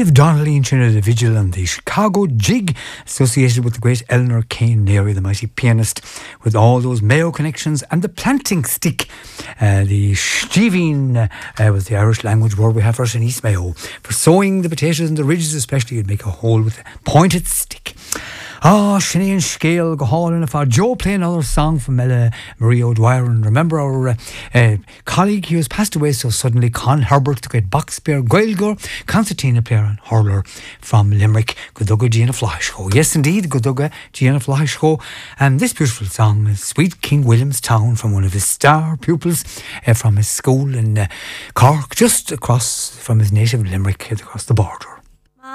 Dave Donnelly in the Vigil and the Chicago Jig, associated with the great Eleanor Kane Neary, the mighty pianist, with all those Mayo connections, and the planting stick. The Steveen was the Irish language word we have for us in East Mayo. For sowing the potatoes in the ridges especially, you'd make a hole with a pointed stick. Sinead and Scale go hall in for Joe play another song from Marie O'Dwyer. And remember our colleague, he was passed away so suddenly, Con Herbert, the great box player, Gaeilgeoir, concertina player and hurler from Limerick, Goduga Gianna Flashko. Yes indeed, Goduga Gianna Flashko. And this beautiful song is Sweet King Williamstown, from one of his star pupils from his school in Cork, just across from his native Limerick, across the border.